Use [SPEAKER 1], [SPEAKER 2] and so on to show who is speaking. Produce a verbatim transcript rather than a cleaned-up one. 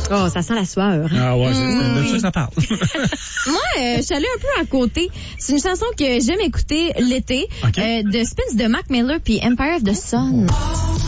[SPEAKER 1] Oh, ça sent la sueur.
[SPEAKER 2] Ah ouais, c'est
[SPEAKER 1] Mmh.
[SPEAKER 2] de ça que ça parle.
[SPEAKER 1] Moi, euh, je suis allée un peu à côté. C'est une chanson que j'aime écouter l'été,
[SPEAKER 2] OK.
[SPEAKER 1] euh, de Spins de Mac Miller puis Empire of the Sun.